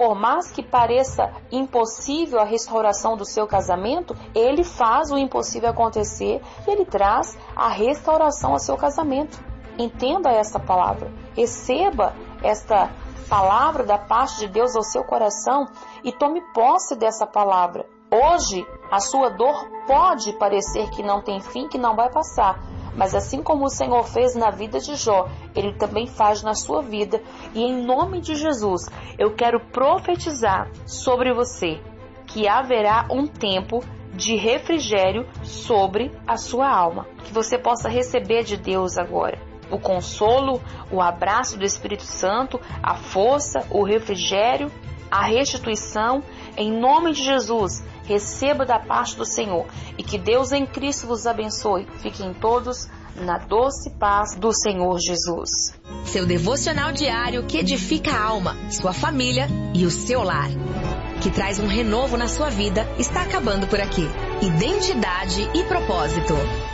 por mais que pareça impossível a restauração do seu casamento, Ele faz o impossível acontecer e Ele traz a restauração ao seu casamento. Entenda essa palavra, receba esta palavra da parte de Deus ao seu coração e tome posse dessa palavra. Hoje, a sua dor pode parecer que não tem fim, que não vai passar, mas assim como o Senhor fez na vida de Jó, Ele também faz na sua vida. E em nome de Jesus, eu quero profetizar sobre você que haverá um tempo de refrigério sobre a sua alma, que você possa receber de Deus agora o consolo, o abraço do Espírito Santo, a força, o refrigério, a restituição. Em nome de Jesus, receba da parte do Senhor e que Deus em Cristo vos abençoe. Fiquem todos na doce paz do Senhor Jesus. Seu devocional diário que edifica a alma, sua família e o seu lar, que traz um renovo na sua vida, está acabando por aqui. Identidade e propósito.